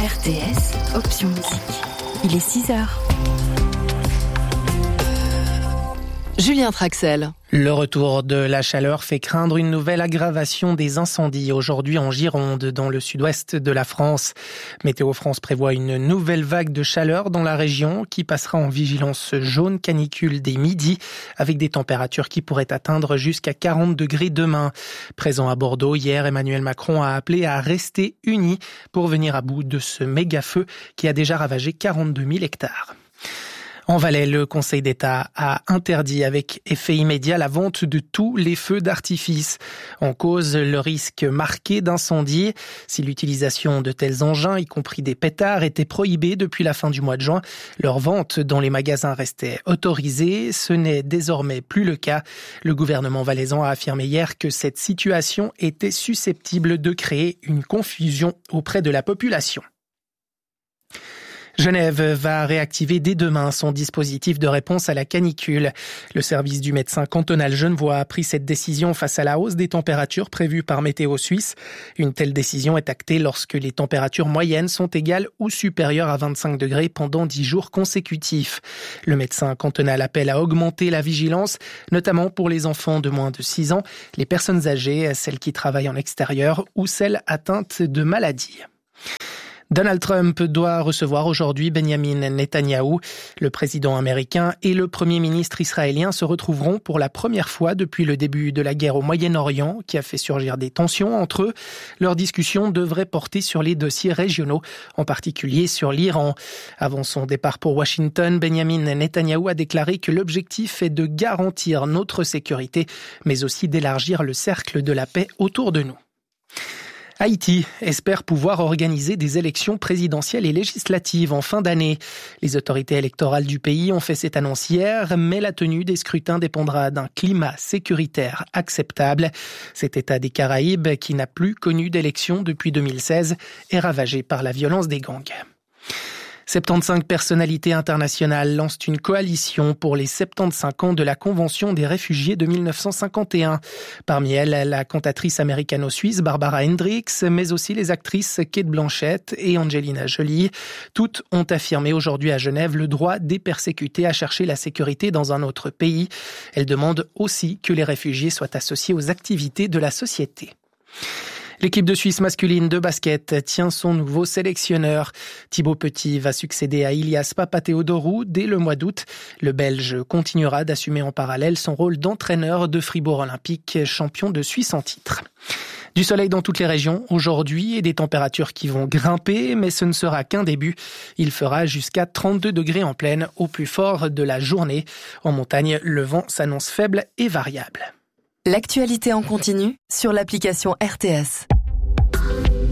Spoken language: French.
RTS, option musique. Il est 6h. Julien Traxel. Le retour de la chaleur fait craindre une nouvelle aggravation des incendies aujourd'hui en Gironde, dans le sud-ouest de la France. Météo France prévoit une nouvelle vague de chaleur dans la région qui passera en vigilance jaune canicule dès midi, avec des températures qui pourraient atteindre jusqu'à 40 degrés demain. Présent à Bordeaux, hier, Emmanuel Macron a appelé à rester unis pour venir à bout de ce méga-feu qui a déjà ravagé 42 000 hectares. En Valais, le Conseil d'État a interdit avec effet immédiat la vente de tous les feux d'artifice. En cause, le risque marqué d'incendie. Si l'utilisation de tels engins, y compris des pétards, était prohibée depuis la fin du mois de juin, leur vente dans les magasins restait autorisée. Ce n'est désormais plus le cas. Le gouvernement valaisan a affirmé hier que cette situation était susceptible de créer une confusion auprès de la population. Genève va réactiver dès demain son dispositif de réponse à la canicule. Le service du médecin cantonal genevois a pris cette décision face à la hausse des températures prévues par Météo Suisse. Une telle décision est actée lorsque les températures moyennes sont égales ou supérieures à 25 degrés pendant 10 jours consécutifs. Le médecin cantonal appelle à augmenter la vigilance, notamment pour les enfants de moins de 6 ans, les personnes âgées, celles qui travaillent en extérieur ou celles atteintes de maladies. Donald Trump doit recevoir aujourd'hui Benjamin Netanyahou. Le président américain et le premier ministre israélien se retrouveront pour la première fois depuis le début de la guerre au Moyen-Orient, qui a fait surgir des tensions entre eux. Leurs discussions devraient porter sur les dossiers régionaux, en particulier sur l'Iran. Avant son départ pour Washington, Benjamin Netanyahou a déclaré que l'objectif est de garantir notre sécurité, mais aussi d'élargir le cercle de la paix autour de nous. Haïti espère pouvoir organiser des élections présidentielles et législatives en fin d'année. Les autorités électorales du pays ont fait cette annonce hier, mais la tenue des scrutins dépendra d'un climat sécuritaire acceptable. Cet État des Caraïbes, qui n'a plus connu d'élections depuis 2016, est ravagé par la violence des gangs. 75 personnalités internationales lancent une coalition pour les 75 ans de la Convention des réfugiés de 1951. Parmi elles, la cantatrice américano-suisse Barbara Hendricks, mais aussi les actrices Cate Blanchett et Angelina Jolie. Toutes ont affirmé aujourd'hui à Genève le droit des persécutés à chercher la sécurité dans un autre pays. Elles demandent aussi que les réfugiés soient associés aux activités de la société. L'équipe de Suisse masculine de basket tient son nouveau sélectionneur. Thibaut Petit va succéder à Ilias Papatheodorou dès le mois d'août. Le Belge continuera d'assumer en parallèle son rôle d'entraîneur de Fribourg Olympique, champion de Suisse en titre. Du soleil dans toutes les régions aujourd'hui et des températures qui vont grimper, mais ce ne sera qu'un début. Il fera jusqu'à 32 degrés en plaine au plus fort de la journée. En montagne, le vent s'annonce faible et variable. L'actualité en continu sur l'application RTS.